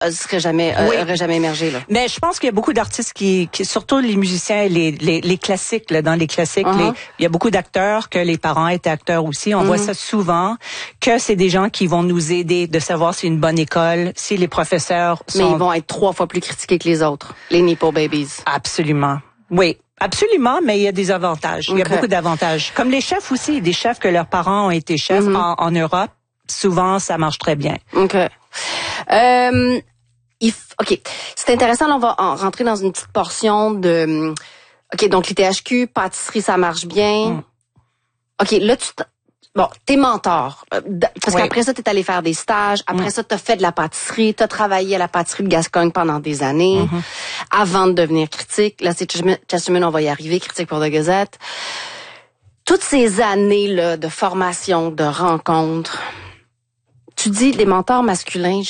aurait jamais émergé, là. Mais je pense qu'il y a beaucoup d'artistes qui surtout les musiciens, les classiques, là, dans les classiques, il y a beaucoup d'acteurs que les parents étaient acteurs aussi. On voit ça souvent, que c'est des gens qui vont nous aider de savoir si une bonne école, si les professeurs sont... Mais ils vont être 3 fois plus critiqués que les autres, les Nepo Babies. Absolument. Oui. Absolument, mais il y a des avantages. Il y a beaucoup d'avantages. Comme les chefs aussi, des chefs que leurs parents ont été chefs en Europe, souvent ça marche très bien. OK. OK. C'est intéressant, là, on va rentrer dans une petite portion de... OK, donc l'ITHQ, pâtisserie, ça marche bien. OK, là, t'es mentor. Parce qu'après ça, t'es allé faire des stages. Après ça, t'as fait de la pâtisserie. T'as travaillé à la pâtisserie de Gascogne pendant des années. Avant de devenir critique. Là, c'est Chesterman, on va y arriver, critique pour The Gazette. Toutes ces années-là de formation, de rencontres, tu dis les mentors masculins,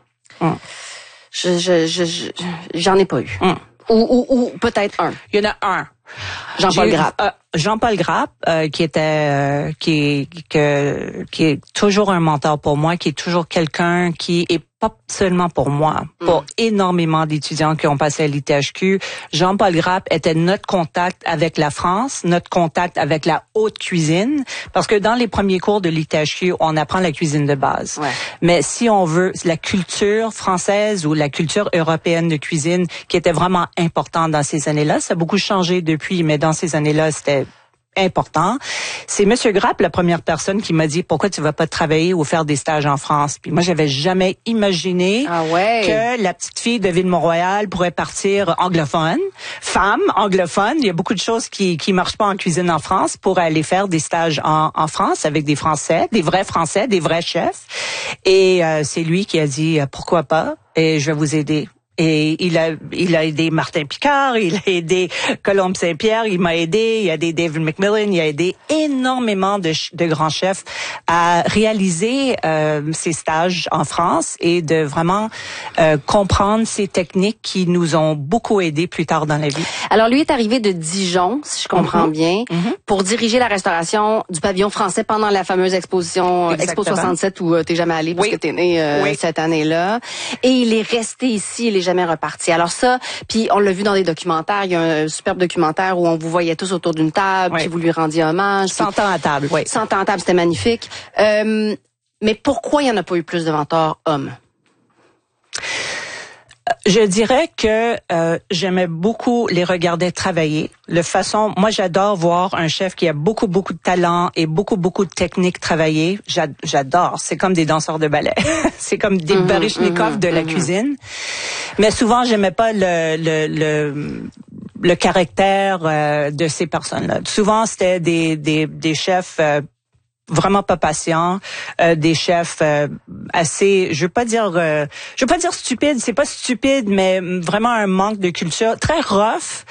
j'en ai pas eu. Ou peut-être un. Il y en a un. Jean-Paul Grappe. Jean-Paul Grappe, qui est toujours un mentor pour moi, qui est toujours quelqu'un qui est pas seulement pour moi, pour énormément d'étudiants qui ont passé à l'ITHQ. Jean-Paul Grappe était notre contact avec la France, notre contact avec la haute cuisine, parce que dans les premiers cours de l'ITHQ, on apprend la cuisine de base. Ouais. Mais si on veut la culture française ou la culture européenne de cuisine, qui était vraiment importante dans ces années-là, ça a beaucoup changé depuis, mais dans ces années-là, c'était important. C'est Monsieur Grappe, la première personne qui m'a dit pourquoi tu vas pas travailler ou faire des stages en France. Puis moi, j'avais jamais imaginé que la petite fille de Ville-Mont-Royal pourrait partir anglophone, femme anglophone. Il y a beaucoup de choses qui marchent pas en cuisine en France pour aller faire des stages en France avec des Français, des vrais chefs. Et c'est lui qui a dit pourquoi pas et je vais vous aider. Et il a aidé Martin Picard, il a aidé Colombe Saint-Pierre, il m'a aidé, il a aidé David McMillan, il a aidé énormément de grands chefs à réaliser ces stages en France et de vraiment comprendre ces techniques qui nous ont beaucoup aidés plus tard dans la vie. Alors lui est arrivé de Dijon, si je comprends bien, pour diriger la restauration du pavillon français pendant la fameuse exposition Expo 67 où t'es jamais allé parce que t'es né cette année-là. Et il est resté ici, il est jamais reparti. Alors ça, puis on l'a vu dans des documentaires, il y a un superbe documentaire où on vous voyait tous autour d'une table, puis vous lui rendiez hommage. 100 ans à table, 100 ans à table, c'était magnifique. Mais pourquoi il n'y en a pas eu plus de mentors hommes? Je dirais que j'aimais beaucoup les regarder travailler. Moi, j'adore voir un chef qui a beaucoup de talent et beaucoup de techniques travailler. J'adore. C'est comme des danseurs de ballet. C'est comme des Baryshnikov de la cuisine. Mais souvent, j'aimais pas le caractère de ces personnes-là. Souvent, c'était des chefs vraiment pas patients, des chefs assez, je veux pas dire stupide, c'est pas stupide, mais vraiment un manque de culture, très rough.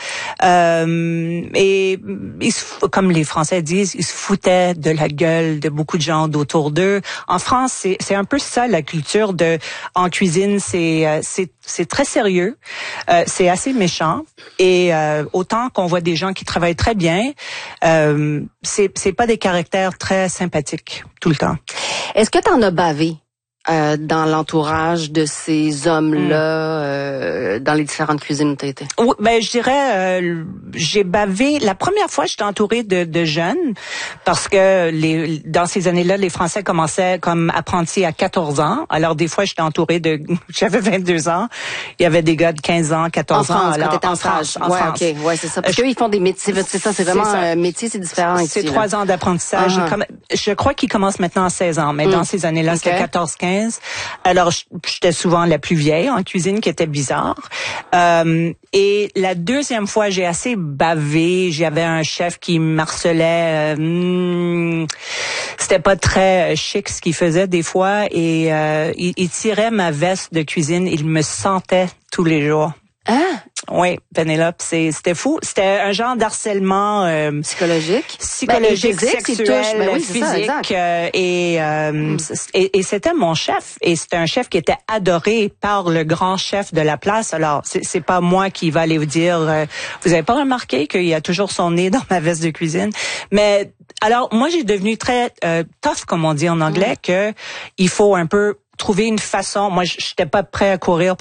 Et comme les Français disent, ils se foutaient de la gueule de beaucoup de gens autour d'eux. En France, c'est un peu ça la culture en cuisine, c'est très sérieux, c'est assez méchant. Et autant qu'on voit des gens qui travaillent très bien, c'est pas des caractères très sympathique tout le temps. Est-ce que t'en as bavé dans l'entourage de ces hommes-là dans les différentes cuisines où t'as été? Oui, ben je dirais j'ai bavé. La première fois, j'étais entourée de jeunes parce que dans ces années-là, les Français commençaient comme apprentis à 14 ans. Alors des fois, j'étais entourée j'avais 22 ans. Il y avait des gars de 15 ans, 14 ans. Alors, quand t'étais en France. OK, ouais, c'est ça. Parce qu'eux, ils font des métiers. C'est ça, c'est vraiment un métier, c'est différent ici. C'est 3 ans d'apprentissage. Je crois qu'ils commencent maintenant à 16 ans, mais dans ces années-là, c'était 14-15. Alors, j'étais souvent la plus vieille en cuisine, qui était bizarre. Et la deuxième fois, j'ai assez bavé. J'avais un chef qui m'harcelait. C'était pas très chic ce qu'il faisait des fois. Et il tirait ma veste de cuisine. Il me sentait tous les jours. Ah! Oui, Pénélope, c'était fou. C'était un genre d'harcèlement psychologique, physique, sexuel, physique, et c'était mon chef. Et c'était un chef qui était adoré par le grand chef de la place. Alors, c'est pas moi qui va aller vous dire, vous avez pas remarqué qu'il y a toujours son nez dans ma veste de cuisine. Mais alors, moi, j'ai devenu très tough, comme on dit en anglais, que il faut un peu trouver une façon. Moi, j'étais pas prêt à courir